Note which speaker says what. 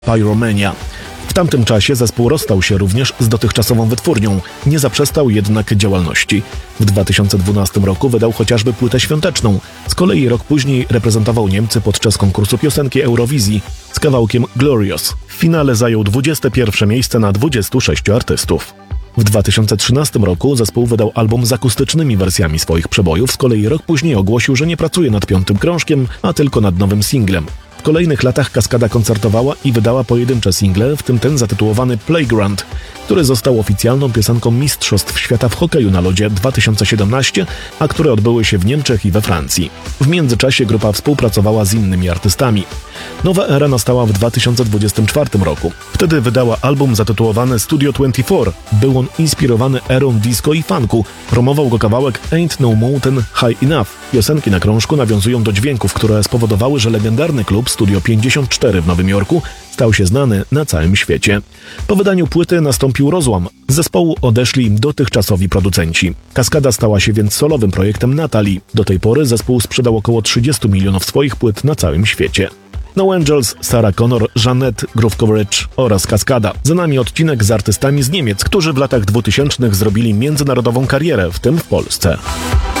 Speaker 1: Pyromania. W tamtym czasie zespół rozstał się również z dotychczasową wytwórnią, nie zaprzestał jednak działalności. W 2012 roku wydał chociażby płytę świąteczną, z kolei rok później reprezentował Niemcy podczas konkursu piosenki Eurowizji z kawałkiem Glorious. W finale zajął 21 miejsce na 26 artystów. W 2013 roku zespół wydał album z akustycznymi wersjami swoich przebojów, z kolei rok później ogłosił, że nie pracuje nad 5. krążkiem, a tylko nad nowym singlem. W kolejnych latach Kaskada koncertowała i wydała pojedyncze single, w tym ten zatytułowany Playground, który został oficjalną piosenką Mistrzostw Świata w hokeju na lodzie 2017, a które odbyły się w Niemczech i we Francji. W międzyczasie grupa współpracowała z innymi artystami. Nowa era nastała w 2024 roku. Wtedy wydała album zatytułowany Studio 24. Był on inspirowany erą disco i funku. Promował go kawałek Ain't No Mountain High Enough. Piosenki na krążku nawiązują do dźwięków, które spowodowały, że legendarny klub Studio 54 w Nowym Jorku stał się znany na całym świecie. Po wydaniu płyty nastąpił rozłam. Z zespołu odeszli dotychczasowi producenci. Kaskada stała się więc solowym projektem Natalie. Do tej pory zespół sprzedał około 30 milionów swoich płyt na całym świecie. No Angels, Sarah Connor, Jeanette, Groove Coverage oraz Kaskada. Za nami odcinek z artystami z Niemiec, którzy w latach 2000 zrobili międzynarodową karierę, w tym w Polsce.